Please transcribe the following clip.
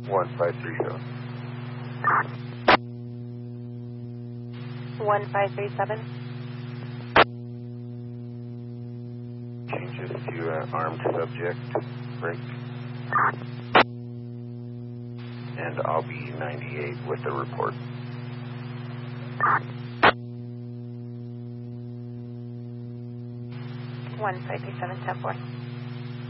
1537. 1537. Changes to armed subject, break. And I'll be 98 with the report. 1537, 10-4.